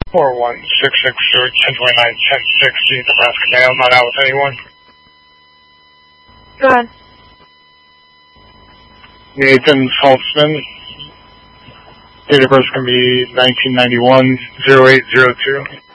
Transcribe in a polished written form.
41660 1029 1060 Nebraska Mail, not out with anyone. Go ahead. Nathan Saltzman. Date of birth can be 1991-0802.